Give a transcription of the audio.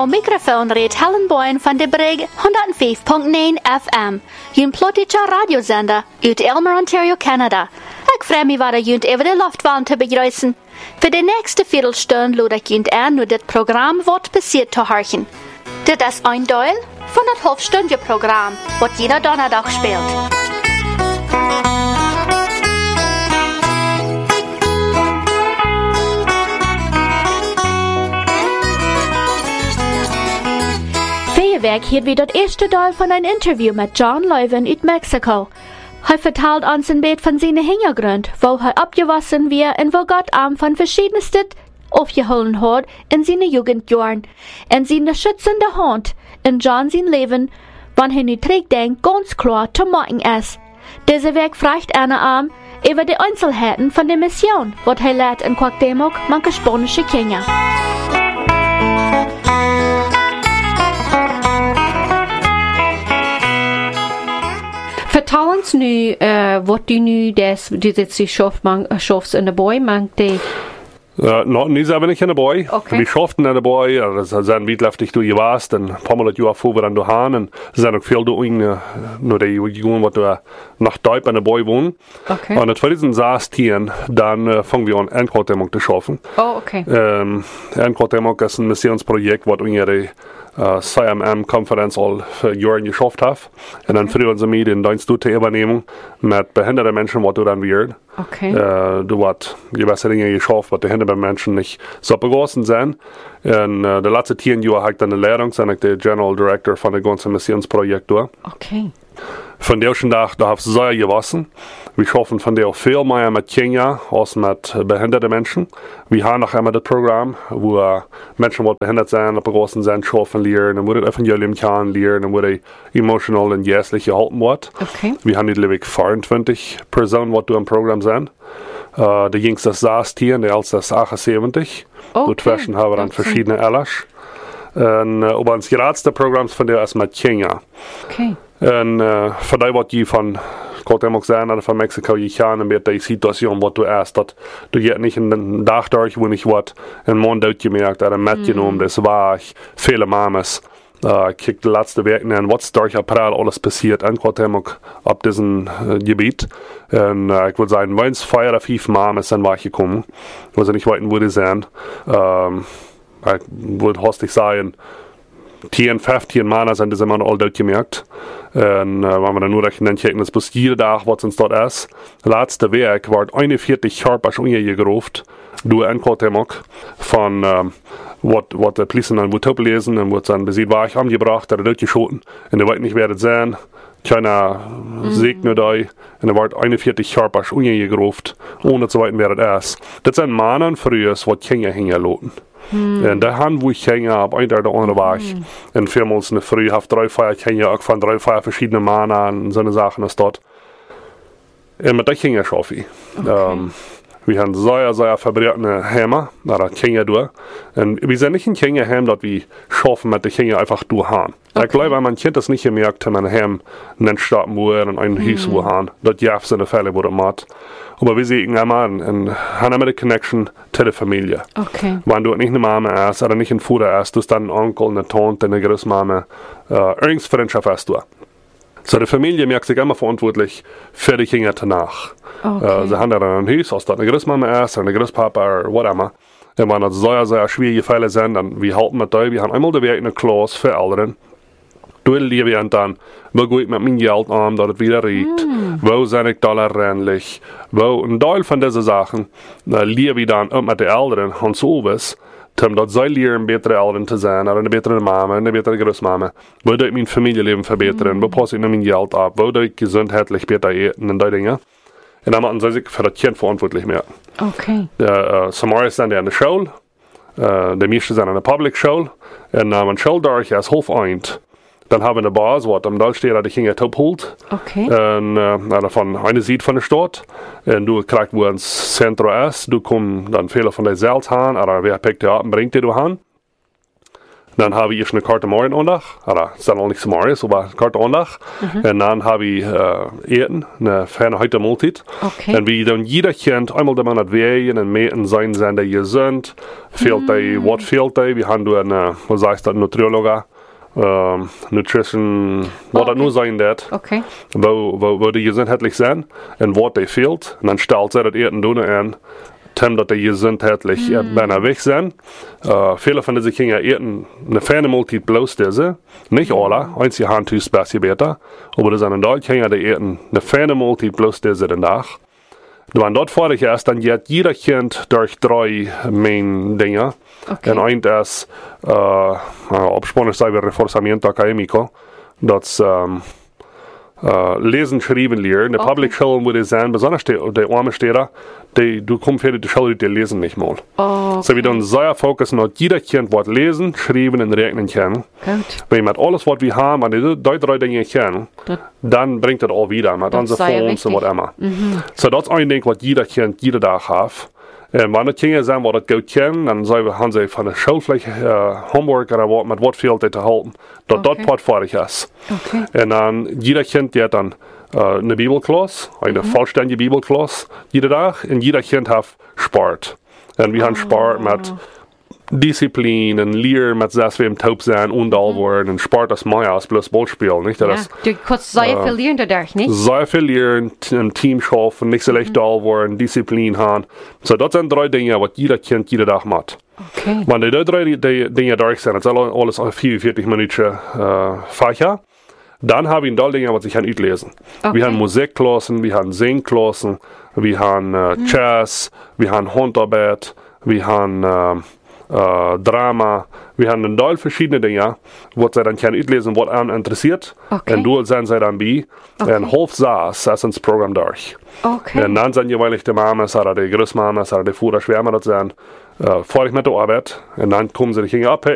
Au Mikrofon redt Helen Boyen van de Brig 105.9 FM. Een plotische radiozender uit Elmer, Ontario, Canada. Ik vraag me waar junt even de luchtbaan te begrüßen. Voor de nächste Viertelstunde lud ik junt aan nu dit programma wordt passiert te horchen. Dit is een deel van het halfstundje programma, wat jeder donderdag speelt. Week hier weer het eerste deel van een interview met John Leuven uit Mexico. Hij vertelt ons een beetje van zijn hintergrund, wo hij opgewassen weer en wo Gott am van verschiedenste aufgeholen hat in seine Jugendjahren en seine schützende Hand in John sein Leben, wann hij nu terugdenkt, ganz klar te maken is. Deze week vraagt Anna aan over de Einzelheiten van de Mission, wat hij leidt in Cuauhtémoc, manche Spanische Kenia. Vertel ons nu wat du nu die schaffst in de boy mangt die. Nu zijn we niet in de boy. Okay. We schaften in de boy. Er zijn wietleftig door je was. En een paar maal jaar voor we dan doorgaan. En er zijn ook veel doen. Nur die jongen wat we nach Duip in de boy wonen. Okay. En in 2016 dan fangen we aan Cuauhtémoc te schaffen. Oh, okay. Cuauhtémoc is een missionsproject wat we CMM-Konferenz al für Jahre geschafft haben. Und dann früher uns mit in Dienst zu übernehmen mit behinderten Menschen, was du dann wird. Okay. Du hast gewisse Dinge geschafft, was behinderte Menschen nicht so begossen sind. Und die letzten 10 Jahre habe ich dann eine Lehrung, bin ich der General Director von dem ganzen Missionsprojekt durch. Okay. Von der ersten Tag, da habe ich sehr gewassen. Wir schaffen von der auch viel mehr mit Kenia als mit behinderten Menschen. Wir haben noch einmal das Programm, wo Menschen, die behindert sind, begossen sind, schaffen lernen, wo das Evangelium kann lernen, wo die emotional und geistlich gehalten wird. Okay. Wir haben nicht 24 Personen, die im Programm sind. Der jüngste ist 16, der älteste ist 78. Okay. Dazwischen haben wir dann verschiedene Elders. Und aber uns geradste Programms von der ist mit Kenia. Okay. En voor die wat je van Cuauhtémoc zijn of van Mexico je kan met die situatie wat du erst dat du je niet een dag door wo niet wat een maand uitgemerkt dat een metgenomen dat is waar vele mames kijk de laatste weken en wat door april alles passiert in Cuauhtémoc op diesem gebied en ik wil zeggen weins 4 of 5 mames zijn waar gekomen wo ze niet weten wo die zijn ik wil hastig zeggen 10, 15 Männer sind das immer noch all dort gemerkt. Und wenn wir dann nur rechnen, checken, dass bis jeder Tag, was uns dort ist. Letzte Werk war 41 Körper umgerufen, durch in Cuauhtémoc, von, was die Polizei dann wohl lesen, und was dann besieht war, ich angebracht, der dort geschoten, und der wollte nicht wer das sein. Keiner segnet euch, und er war 41 Körper umgerufen, ohne zu weiten, wer das ist. Das sind Männer früher, was Kinder hängen lassen. En daar gaan we gingen op een der andere weg. En viermals in de früh heeft 3, 4 gingen ook van 3, 4 verschillende mannen en zo'n zaken als dat. En met dat gingen schaffen. Okay. We hebben zeer verbreitende Hämmer, daar gingen door. En we zijn niet een gingen dat we schaffen met de gingen einfach doorgaan. Okay. Ik glaube, man kennt das nicht gemerkt, wenn man hem einen Stadt wohnt und ein Haus wohnt. Das gibt's in der Fälle, wo das macht. Aber wir sehen immer und haben immer die Connection zu der Familie. Okay. Wenn du nicht eine Mama hast oder nicht ein Vater hast, du hast dann einen Onkel, eine Tante, eine Großmama, irgendeine Freundschaft hast du. So, die Familie merkt sich immer verantwortlich für die Kinder danach. Okay. Sie haben dann ein Haus, als das eine Großmama ist, oder eine Großpapa oder whatever. Und wenn das sehr schwierige Fälle sind, dann wir halten mit da, wir haben einmal die Werk eine Klasse für Eltern. Du leben dann, wo gehe ich mit meinem Geld an, dass es wieder riecht, wo sind ich dollarränlich, wo ein Teil von diesen Sachen lebe ich dann auch mit den Eltern und so was, dass sie lernen, bessere Eltern zu sein, oder eine bessere Mama, eine bessere Großmama, wo ich mein Familienleben verbessern, wo passe ich noch mein Geld ab, wo ich gesundheitlich besser eten und die Dinge. Und dann machen sie sich für das Kind verantwortlich mehr. Okay. Sommige sind in der Schule, die meisten sind in der Public Schule, und wenn die Schule durch ist, halb eint, dann haben wir eine Base, was am Dall steht, die Kinder top holt. Okay. Und von einer Seite von der Stadt. Und du kriegst, wo ein Zentrum ist, du kommst dann viele von den Zelts an, oder wer pickt dir ab und bringt dir du an. Dann habe ich eine Karte morgen Ondag. Oder ist dann auch nicht morgens, aber Karte Ondag. Und dann habe ich Eten, eine ferne heute Multit. Okay. Und wie dann jeder kennt, einmal der Mann hat Wehen und Meten sein, sind die gesund. Fehlt die, was fehlt die? Wir haben eine, was heißt das, Nutriologe. Nutrition, wat dat nu zijn dat, wo die gezondheidlich zijn en wat die fehlt. En dan stelt zij dat eten doen en tem dat die gezondheidlich bijna weg zijn. Viele von diesen Kindern eten eine ferne Multit bloß diese, nicht alle, einzige haben ein bisschen besser, aber das sind in Deutschland Kinder, die eten eine ferne Multit bloß diese den Tag. Wenn dort fertig ist, dann geht jeder Kind durch 3 Main Dinge. Und eins ist, auf Spanisch sagen wir Reforzamiento Académico, das Lesen, Schreiben lernen. Die Public Schulen würde ich sagen, besonders die armen Städte, du kommst für die Schule, die lesen nicht mal. So wir dann sehr fokussieren, dass jeder Kind was lesen, schreiben und rechnen kann. Wenn wir alles, was wir haben, an die 3 Dinge kennen, dann bringt das auch wieder, mit unseren Fonds und was immer. So das ist ein Ding, was jeder Kind jeden Tag hat. Wenn die Kinder sagen, was das gut kennen, dann haben sie von der Schule vielleicht Homework oder was, mit was fehlt zu halten, dass dort was fertig ist. Und dann jeder Kind hat dann eine Bibelklasse, eine vollständige Bibelklasse, jeden Tag, und jeder Kind hat Sport. Und wir haben Sport mit Disziplin und Lehren, mit das wir im Taub sein und all worden, und Sport das mehr als bloß Ballspiel, nicht? Ja, du kannst sehr viel lernen dadurch, nicht? Sehr viel lernen, ein Team schaffen, nicht so leicht all worden, Disziplin haben. So, das sind 3 Dinge, was jeder Kind jeden Tag macht. Wenn die 3 Dinge durch sind, das ist alles 44 Minuten Fächer, dann habe ich da Dinge, was ich kann lesen. Wir haben Musikklassen, wir haben Singklassen, wir haben Jazz, wir haben Handarbeit, wir haben Drama, wir haben ein Teil verschiedene Dinge, wo sie dann können lesen, was einen interessiert. Und du sind sie dann bei. Und halb saß ins Programm durch. Und dann sind jeweilig die Mamas oder die Großmamas oder die Futter schwärmer das sind, fertig mit der Arbeit. Und dann kommen sie die Kinder ab.